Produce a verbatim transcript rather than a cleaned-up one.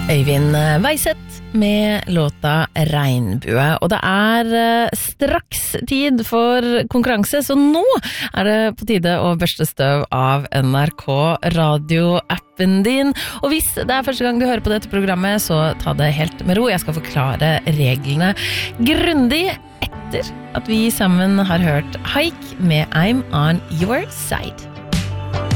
Øyvind Weiseth med låta Regnbue, og det er straks tid for konkurranse, så nå er det på tide å børste støv av N R K radioappen din. Og hvis det er første gang du hører på dette programmet, så ta det helt med ro. Jeg skal forklare reglene grundig etter at vi sammen har hørt Haik med I'm on your side.